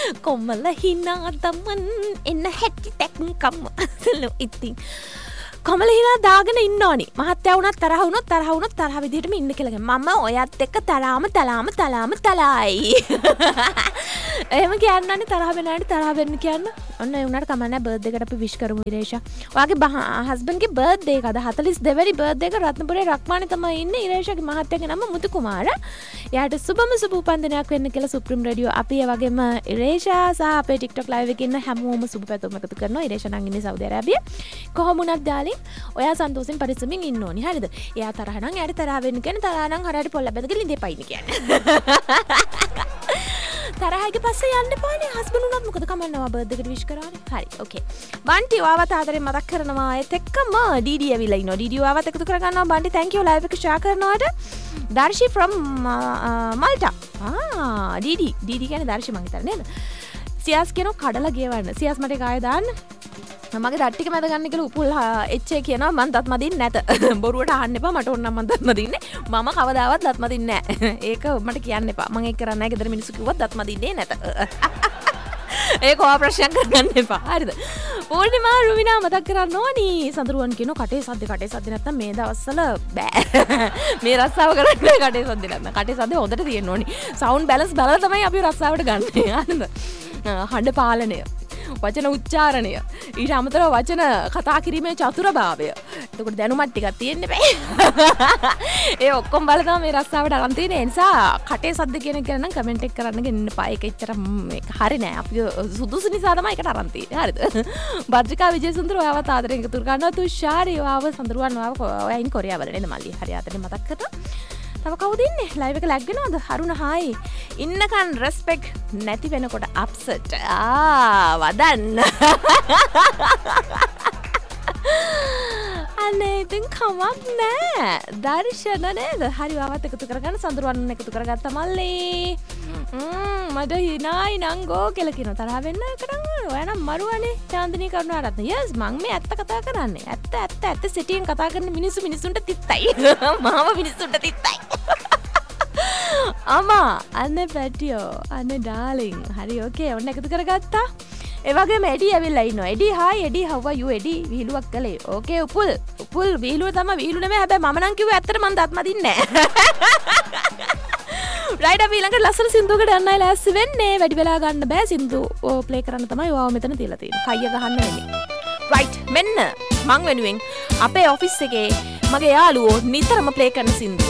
කොමල හිනා තමන් එන්න හැටි ටැක්කම් ඉතින් කොමල හිනා දාගෙන ඉන්න ඕනි. මහත්තයා වුණත් තරහ වුණොත් තරහ විදිහටම ඉන්න කියලා. මම ඔයත් එක්ක තලාම තලායි. එහෙම කියන්නනේ තරහ වෙනාට තරහ වෙන්න කියන්න. ඔන්න ඒ උනාට කමන්නේ බර්ත්ඩේ එකට අපි විශ් කරමු ඉරේෂා. ඔයාගේ හස්බන්ඩ්ගේ බර්ත්ඩේ එක අද 42 වෙනි බර්ත්ඩේ එක රත්නපුරේ රක්මානේ තමයි ඉන්නේ. ඉරේෂාගේ මහත්තයාගේ නම මුතු කුමාර. එයාට සුබම සුබ උපන්දිනයක් වෙන්න කියලා සුප්‍රීම රේඩියෝ අපි ඒ වගේම ඉරේෂා සහ අපේ TikTok live එකේ ඉන්න හැමෝම සුබ පැතුම් එකතු කරනවා. ඉරේෂා නම් ඉන්නේ සෞදි අරාබියේ. කොහොම වුණත් ඩාලින් ඔයා සන්තෝෂෙන් පරිස්සමින් ඉන්න ඕනි. හරිද? එයා තරහ නම් එයාට තරහ වෙන්න කියන්නේ තරහ නම් හරියට පොල්ල බැඳගෙන ඉඳේ පයින් කියන්නේ. තරහගේ පස්සේ යන්න පානේ හස්බන්ඩ් උනත් මොකද කමන්නවා බර්ත්ඩේ එකට විශ් කරානේ. හරි. ඕකේ. බන්ටි ඔයාවත් ආදරෙන් මතක් කරනවා. ඒත් එක්කම ඩීඩී ඇවිල්ලා ඉනවා. ඩීඩී ඔයාවත් එකතු කර ගන්නවා. බන්ටි thank you live එක share කරනවාට. දර්ශි from Malta. ඩීඩී කියන්නේ දර්ශි මං හිතන්නේ නේද? සියාස් කියනවා කඩලා ගියවන්න. සියාස් මට කාය දාන්න. මගේ දට්ටික මැද ගන්න කියලා උපුල් එච්චේ කියනවා මං දත් මදින්නේ නැත. බොරුවට අහන්න එපා මට ඕන නම් මං දත් මදින්නේ. මම කවදාවත් දත් මදින්නේ නැහැ. ඒක මට කියන්න එපා. මං ඒක කරන්නේ නැහැ. ගෙදර මිනිස්සු කිව්වත් දත් මදින්නේ නැත. ඒක ඔයා ප්‍රශ්නයක් කරගන්න එපා. හරිද? පූර්ණිමා රුවිනා මතක් කරන්න ඕනි. සඳරුවන් කියනවා කටේ සද්ද නැත්තම් මේ දවස්වල බෑ. මේ රස්සාව කරන්නේ කටේ සද්ද නැත්තම්. කටේ සද්ද හොඳට තියෙන්න ඕනි. සවුන්ඩ් බැලන්ස් බලලා තමයි අපි රස්සාවට ගන්නේ. හරිද? හඬ පාලනය. වචන උච්චාරණය ඊට අමතරව වචන කතා කිරීමේ චතුරභාවය. එතකොට දැනුමක් ටිකක් තියෙන්න බෑ. ඒ ඔක්කොම බලලා තමයි මේ රස්සාවට අරන් තියෙන්නේ. ඒ නිසා කටේ සද්ද කියන එක නම් කමෙන්ට් එක කරන්න ගෙන්න එපා. ඒක එච්චර මේක හරි නෑ. අපි සුදුසු නිසා තමයි ඒකට අරන් තියෙන්නේ. හරිද? භද්‍රිකා විජේසුන්දර ඔයාවත් ආදරෙන් එකතු කරගන්නවා. තුෂාරි ඔයාව සඳරුවන් ඔයා ඉන්නේ කොරියාවල නේද මල්ලි? හරි ආදරෙන් මතක් කරලා. තව කවුද ඉන්නේ? ලයිව් එක ලැග් වෙනවද? අරුණ හායි. ඉන්නකන් රෙස්පෙක්ට් නැති වෙනකොට අප්සෙට්. වදන්න. අනේ ඉතින් කමක් නෑ. දර්ශන නේද? හරි වාවත් එකතු කරගන්න සඳරුවන් එකතු කරගත්තා මල්ලි. මට හිනායි නංගෝ කියලා කියනවා. තරහ වෙන්න කරන් ඔයා නම් මරුවනේ. චාන්දිනී කරුණාරත්න. යස් මං මේ ඇත්ත කතා කරන්නේ. ඇත්ත සිටියෙන් කතා කරන මිනිස්සුන්ට තිත්තයි. මාව මිනිස්සුන්ට තිත්තයි. අම්මා අනේ පැටියෝ අනේ ඩාලින්. හරි ඕකේ ඔන්න එකතු කරගත්තා. ඒ වගේම එඩි ඇවිල්ලා ඉන්නවා. එඩි හායි එඩි how are you එඩි විහිළුවක් කළේ. ඕකේ උපුල් විහිළුව තමයි විහිළු නෙමෙයි. හැබැයි මම නම් කිව්වේ ඇත්තට මං දත් මදින්නේ නැහැ. රයිට් අපි ඊළඟට ලස්සන සින්දුවකට යන්නයි ලෑස්ති වෙන්නේ. වැඩි වෙලා ගන්න බෑ. සින්දු ප්ලේ කරන්න තමයි ඔයාව මෙතන තියලා තියෙන්නේ. කයිය ගහන්න නෙමෙයි. රයිට් මෙන්න මං වෙනුවෙන් අපේ ඔෆිස් එකේ මගේ යාළුවෝ නිතරම ප්ලේ කරන සින්දුව